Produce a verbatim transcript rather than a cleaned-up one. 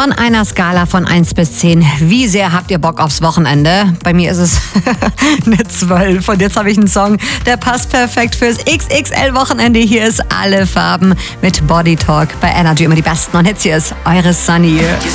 Von einer Skala von eins bis zehn, wie sehr habt ihr Bock aufs Wochenende? Bei mir ist es eine zwölf. Und jetzt habe ich einen Song, der passt perfekt fürs X X L-Wochenende. Hier ist Alle Farben mit Body Talk bei Energy. Immer die besten. Und jetzt hier ist eure Sunny.